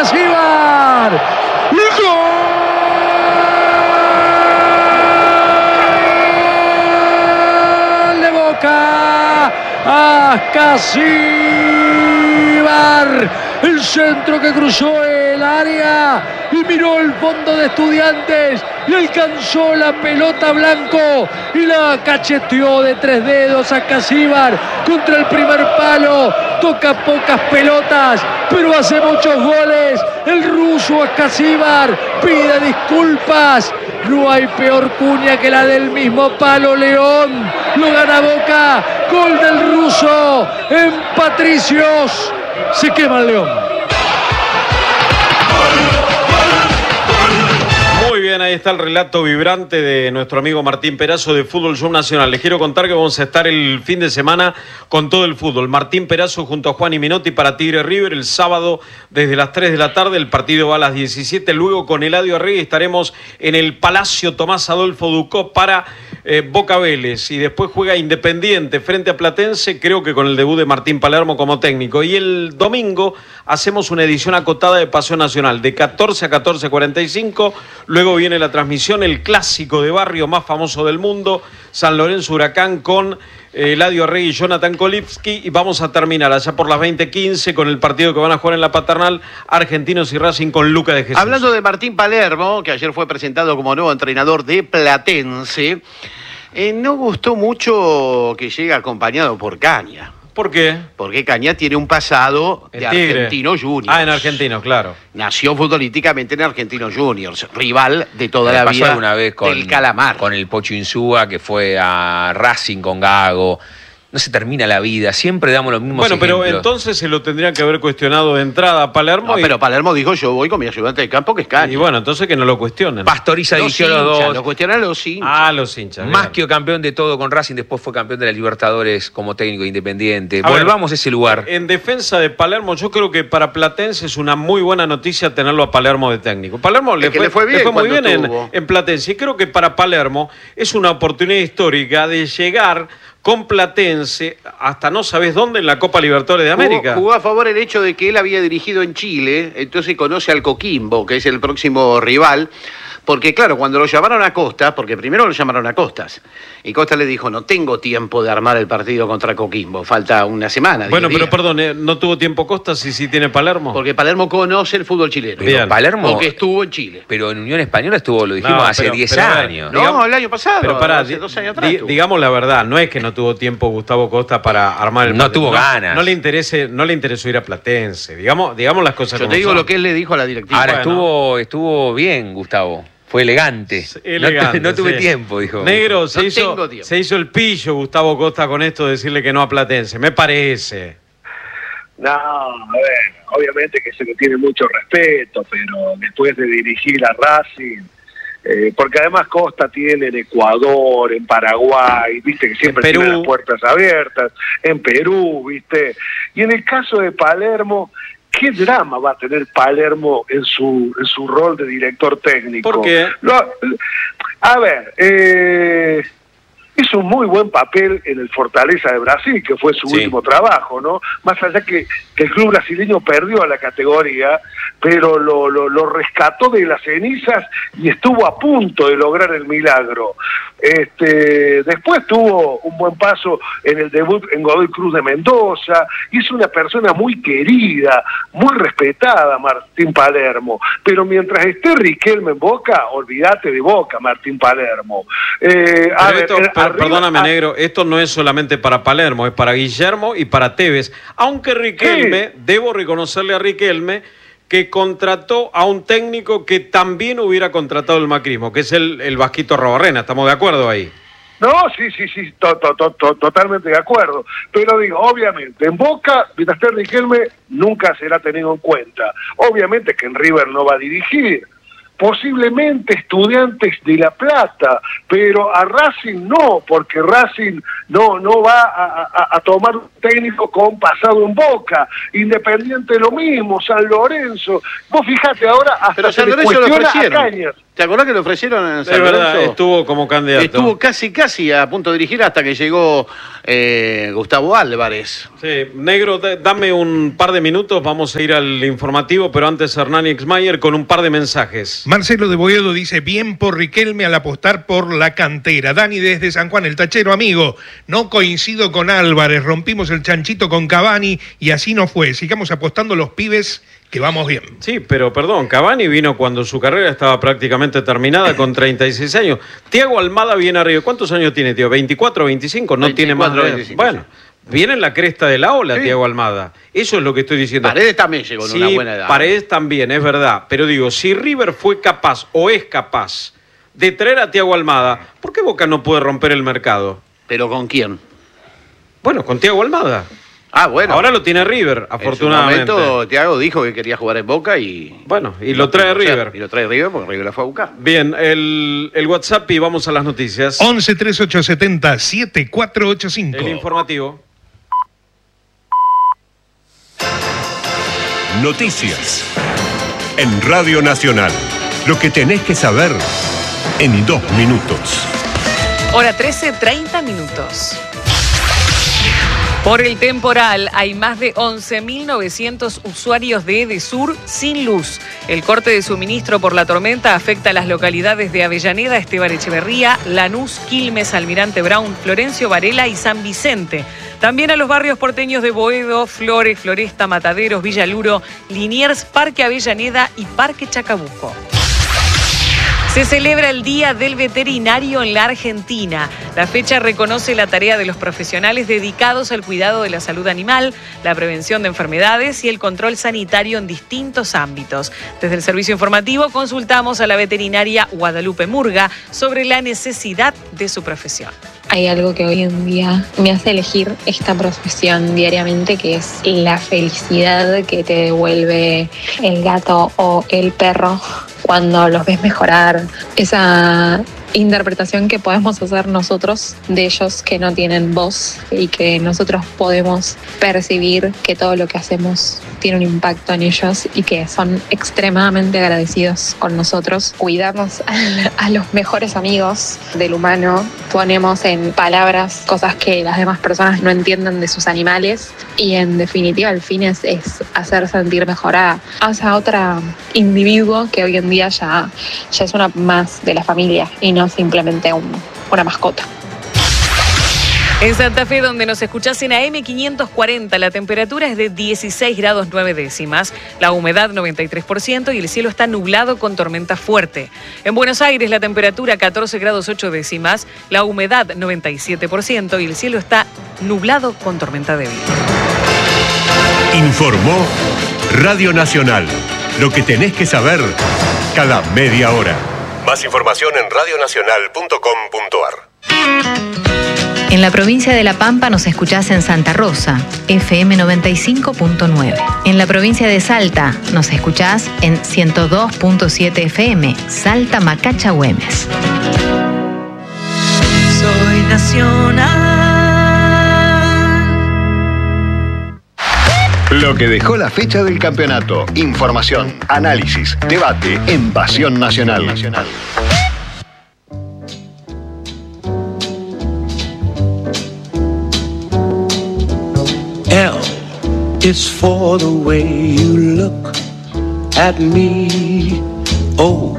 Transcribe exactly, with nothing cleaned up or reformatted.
Ascasíbar. ¡Gol de Boca! Ascasíbar. El centro que cruzó el área y miró el fondo de Estudiantes y alcanzó la pelota Blanco y la cacheteó de tres dedos a Ascasíbar contra el primer palo. Toca pocas pelotas, pero hace muchos goles. El ruso Ascasíbar pide disculpas. No hay peor cuña que la del mismo palo León. Lo gana Boca. Gol del ruso en Patricios. Se quema el León. Muy bien, ahí está el relato vibrante de nuestro amigo Martín Perazo de Fútbol Show Nacional. Les quiero contar que vamos a estar el fin de semana con todo el fútbol. Martín Perazo junto a Juan y Menotti para Tigre River el sábado desde las tres de la tarde. El partido va a las diecisiete. Luego con Eladio Arregui estaremos en el Palacio Tomás Adolfo Ducó para eh, Boca Vélez. Y después juega Independiente frente a Platense, creo que con el debut de Martín Palermo como técnico. Y el domingo hacemos una edición acotada de Paseo Nacional de catorce a catorce cuarenta y cinco. Luego viene la transmisión, el clásico de barrio más famoso del mundo, San Lorenzo Huracán con eh, Eladio Arregui y Jonathan Kolipski. Y vamos a terminar allá por las veinte quince con el partido que van a jugar en la Paternal, Argentinos y Racing con Luca de Jesús. Hablando de Martín Palermo, que ayer fue presentado como nuevo entrenador de Platense, eh, no gustó mucho que llegue acompañado por Caña. ¿Por qué? Porque Caña tiene un pasado El de Tigre. Argentinos Juniors. Ah, en Argentinos, claro. Nació futbolísticamente en Argentinos Juniors, rival de toda Me la pasó vida alguna vez con, del Calamar. con el Pocho Insúa, que fue a Racing con Gago. No se termina la vida, siempre damos los mismos Bueno, ejemplos. pero entonces se lo tendrían que haber cuestionado de entrada a Palermo. No, y... pero Palermo dijo, yo voy con mi ayudante de campo, que es Caña. Y bueno, entonces que no lo cuestionen. Pastoriza los dirigió hinchas, los dos. lo cuestionan los hinchas. Ah, los hinchas. Más bien. que campeón de todo con Racing, después fue campeón de la Libertadores como técnico independiente. A Volvamos ver, a ese lugar. En defensa de Palermo, yo creo que para Platense es una muy buena noticia tenerlo a Palermo de técnico. Palermo le que fue, le fue bien le fue muy cuando bien en, tuvo. en Platense. Y creo que para Palermo es una oportunidad histórica de llegar con Platense hasta no sabes dónde en la Copa Libertadores de América. Jugó, jugó a favor el hecho de que él había dirigido en Chile, entonces conoce al Coquimbo, que es el próximo rival. Porque claro, cuando lo llamaron a Costas, porque primero lo llamaron a Costas, y Costas le dijo, no tengo tiempo de armar el partido contra Coquimbo, falta una semana. Bueno, pero días. perdón, ¿eh? ¿no tuvo tiempo Costas y sí tiene Palermo? Porque Palermo conoce el fútbol chileno. Pero Bien. Palermo, Porque estuvo en Chile. pero en Unión Española estuvo, lo dijimos, No, hace pero- diez pero a ver, años. No, digamos- el año pasado, Pero pará, hace di- dos años atrás. di- tuvo. digamos la verdad, no es que no tuvo tiempo Gustavo Costa para armar el No partido. tuvo ganas. No le interese, no le interesó ir a Platense. Digamos, digamos las cosas Yo como te digo son. lo que él le dijo a la directiva. Ahora Bueno. estuvo, estuvo bien, Gustavo. Fue elegante. Elegante, no, no tuve sí. tiempo, dijo. Negro, se, No hizo, tengo tiempo. se hizo el pillo Gustavo Costa con esto de decirle que no a Platense. Me parece. No, a ver, obviamente que se le tiene mucho respeto, pero después de dirigir a Racing, eh, porque además Costa tiene en Ecuador, en Paraguay, viste que siempre En Perú. tiene las puertas abiertas, en Perú, viste. Y en el caso de Palermo, ¿qué drama va a tener Palermo en su en su rol de director técnico? ¿Por qué? Lo- a ver, eh, hizo un muy buen papel en el Fortaleza de Brasil, que fue su Sí. último trabajo, ¿no? Más allá que, que el club brasileño perdió la categoría, pero lo, lo, lo rescató de las cenizas y estuvo a punto de lograr el milagro. Este, después tuvo un buen paso en el debut en Godoy Cruz de Mendoza, y es una persona muy querida, muy respetada, Martín Palermo, pero mientras esté Riquelme en Boca, olvídate de Boca, Martín Palermo. Eh, a Pero ver, esto, eh, per- arriba- perdóname, a- negro, esto no es solamente para Palermo, es para Guillermo y para Tevez. Aunque Riquelme, debo reconocerle a Riquelme que contrató a un técnico que también hubiera contratado el macrismo, que es el, el Vasquito Robarrena. ¿Estamos de acuerdo ahí? No, sí, sí, sí, to- to- to- to- totalmente de acuerdo. Pero digo, obviamente, en Boca, mientras esté Riquelme, nunca será tenido en cuenta. Obviamente que en River no va a dirigir. Posiblemente Estudiantes de La Plata, pero a Racing no, porque Racing no, no va a, a- a tomar un técnico con pasado en Boca. Independiente lo mismo, San Lorenzo. Vos fijate ahora, hasta Pero se San le Lorenzo lo cuestiona a ofrecieron. Cañas. ¿Te acordás que le ofrecieron en San Es verdad, Lorenzo? estuvo como candidato. Estuvo casi, casi a punto de dirigir hasta que llegó eh, Gustavo Álvarez. Sí, Negro, d- dame un par de minutos, vamos a ir al informativo, pero antes Hernán Exmayer con un par de mensajes. Marcelo de Boedo dice, bien por Riquelme al apostar por la cantera. Dani desde San Juan, el tachero amigo, no coincido con Álvarez, rompimos el chanchito con Cavani y así no fue. Sigamos apostando los pibes que vamos bien. Sí, pero perdón, Cavani vino cuando su carrera estaba prácticamente terminada con treinta y seis años. Thiago Almada viene arriba. ¿Cuántos años tiene, tío? ¿veinticuatro, veinticinco? No tiene más. veinticuatro, de- veinticinco, Bueno, viene en la cresta de la ola, Sí. Thiago Almada. Eso es lo que estoy diciendo. Paredes también llegó en Sí, una buena edad. Paredes también, es verdad. Pero digo, si River fue capaz o es capaz de traer a Thiago Almada, ¿por qué Boca no puede romper el mercado? ¿Pero con quién? Bueno, con Thiago Almada. Ah, bueno. Ahora lo tiene River, afortunadamente. En su momento, Thiago dijo que quería jugar en Boca y... Bueno, y lo trae O sea, River. y lo trae River porque River la fue a buscar. Bien, el, el WhatsApp y vamos a las noticias. once treinta y ocho setenta siete cuatro ocho cinco. El informativo. Noticias. En Radio Nacional. Lo que tenés que saber en dos minutos. Hora trece, treinta minutos. Por el temporal, hay más de once mil novecientos usuarios de Edesur sin luz. El corte de suministro por la tormenta afecta a las localidades de Avellaneda, Esteban Echeverría, Lanús, Quilmes, Almirante Brown, Florencio Varela y San Vicente. También a los barrios porteños de Boedo, Flores, Floresta, Mataderos, Villaluro, Liniers, Parque Avellaneda y Parque Chacabuco. Se celebra el Día del Veterinario en la Argentina. La fecha reconoce la tarea de los profesionales dedicados al cuidado de la salud animal, la prevención de enfermedades y el control sanitario en distintos ámbitos. Desde el servicio informativo consultamos a la veterinaria Guadalupe Murga sobre la necesidad de su profesión. Hay algo que hoy en día me hace elegir esta profesión diariamente, que es la felicidad que te devuelve el gato o el perro cuando los ves mejorar, esa interpretación que podemos hacer nosotros de ellos que no tienen voz y que nosotros podemos percibir que todo lo que hacemos tiene un impacto en ellos y que son extremadamente agradecidos con nosotros. Cuidarnos a los mejores amigos del humano, ponemos en palabras cosas que las demás personas no entienden de sus animales y en definitiva el fin es, es hacer sentir mejor a, a esa otra individuo que hoy en día ya, ya es una más de la familia y no simplemente un, una mascota. En Santa Fe, donde nos escuchás en A M quinientos cuarenta, la temperatura es de dieciséis grados nueve décimas, la humedad noventa y tres por ciento y el cielo está nublado con tormenta fuerte. En Buenos Aires, la temperatura catorce grados ocho décimas, la humedad noventa y siete por ciento y el cielo está nublado con tormenta débil. Informó Radio Nacional. Lo que tenés que saber cada media hora. Más información en radionacional punto com punto ar. En la provincia de La Pampa nos escuchás en Santa Rosa, F M noventa y cinco punto nueve. En la provincia de Salta nos escuchás en ciento dos punto siete F M, Salta Macacha Güemes. Soy nacional. Lo que dejó la fecha del campeonato. Información, análisis, debate en Pasión Nacional. L is for the way you look at me. O